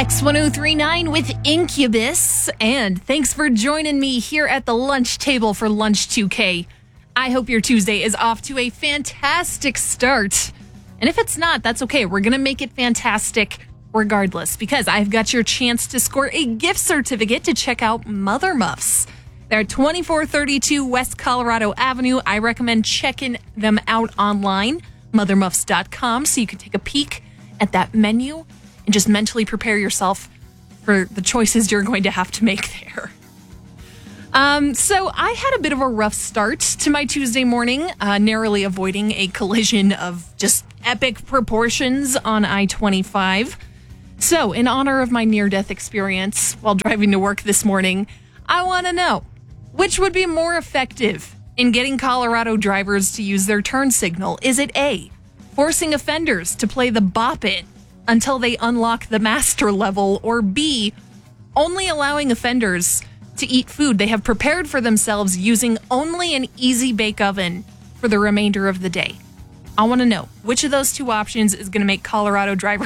X1039 with Incubus, and thanks for joining me here at the lunch table for Lunch 2K. I hope your Tuesday is off to a fantastic start. And if it's not, that's okay. We're going to make it fantastic regardless, because I've got your chance to score a gift certificate to check out Mother Muffs. They're at 2432 West Colorado Avenue. I recommend checking them out online, mothermuffs.com, so you can take a peek at that menu and just mentally prepare yourself for the choices you're going to have to make there. So I had a bit of a rough start to my Tuesday morning, narrowly avoiding a collision of just epic proportions on I-25. So in honor of my near-death experience while driving to work this morning, I want to know, which would be more effective in getting Colorado drivers to use their turn signal? Is it A, forcing offenders to play the Bop It until they unlock the master level, or B, only allowing offenders to eat food they have prepared for themselves using only an easy bake oven for the remainder of the day? I want to know which of those two options is going to make Colorado drivers